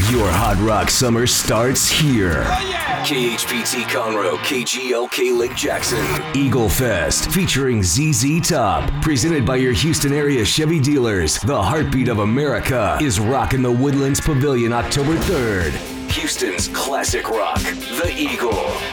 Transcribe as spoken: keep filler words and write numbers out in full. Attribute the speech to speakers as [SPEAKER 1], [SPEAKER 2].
[SPEAKER 1] Your Hot Rock summer starts here. Oh, yeah. K H P T Conroe, K G L K Lake Jackson. Eagle Fest featuring Z Z Top. Presented by your Houston area Chevy dealers. The heartbeat of America is rocking the Woodlands Pavilion October third. Houston's classic rock, The Eagle.